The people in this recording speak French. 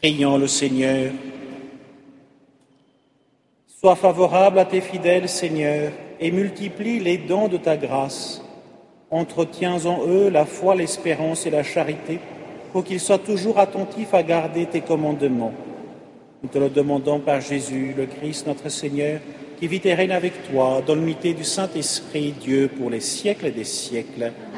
Prions le Seigneur. Sois favorable à tes fidèles, Seigneur, et multiplie les dons de ta grâce. Entretiens en eux la foi, l'espérance et la charité, pour qu'ils soient toujours attentifs à garder tes commandements. Nous te le demandons par Jésus, le Christ, notre Seigneur, qui vit et règne avec toi dans l'unité du Saint-Esprit, Dieu, pour les siècles des siècles.